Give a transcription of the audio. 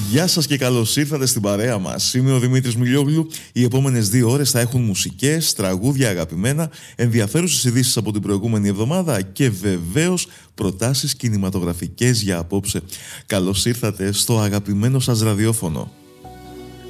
Γεια σας και καλώς ήρθατε στην παρέα μας. Είμαι ο Δημήτρης Μιλιόγλου. Οι επόμενες 2 ώρες θα έχουν μουσικές, τραγούδια αγαπημένα, ενδιαφέρουσες ειδήσεις από την προηγούμενη εβδομάδα και βεβαίως προτάσεις κινηματογραφικές για απόψε. Καλώς ήρθατε στο αγαπημένο σας ραδιόφωνο.